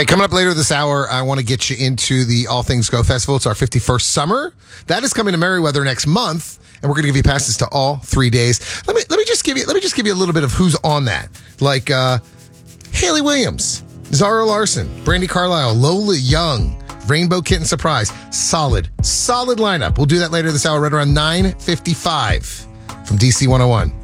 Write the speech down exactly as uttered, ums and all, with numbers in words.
Hey, coming up later this hour, I want to get you into the All Things Go Festival. It's our fifty-first summer. That is coming to Merriweather next month, and we're going to give you passes to all three days. Let me let me just give you let me just give you a little bit of who's on that. Like uh, Haley Williams, Zara Larson, Brandy Carlisle, Lola Young, Rainbow Kitten Surprise. Solid, solid lineup. We'll do that later this hour, right around nine fifty-five from D C one oh one.